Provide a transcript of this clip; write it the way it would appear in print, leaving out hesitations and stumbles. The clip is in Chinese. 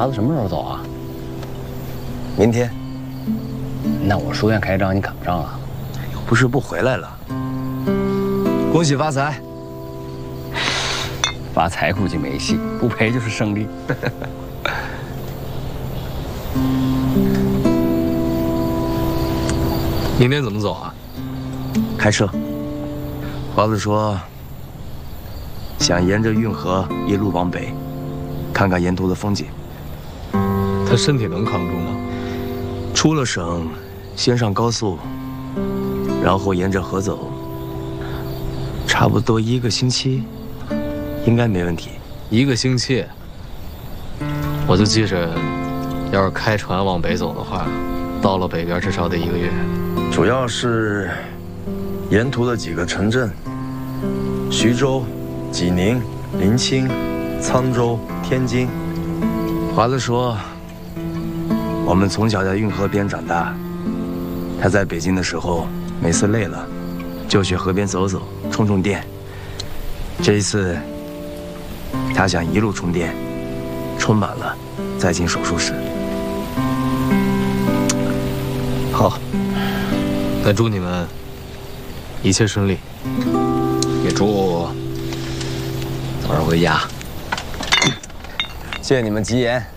华子什么时候走啊？ 明天。 那我书院开张，你赶不上了。 又不是不回来了。恭喜发财。 发财估计没戏，不赔就是胜利。 明天怎么走啊？ 开车。华子说，想沿着运河一路往北，看看沿途的风景。 他身体能扛住吗？ 出了省，先上高速，然后沿着河走，差不多1个星期，应该没问题。 1个星期，我就记着，要是开船往北走的话，到了北边至少得1个月。 主要是沿途的几个城镇：徐州、济宁、临清、沧州、天津。 华子说，我们从小在运河边长大。他在北京的时候，每次累了，就去河边走走，充充电。这一次，他想一路充电，充满了再进手术室。 好，那祝你们一切顺利， 也祝早日回家。 谢谢你们吉言。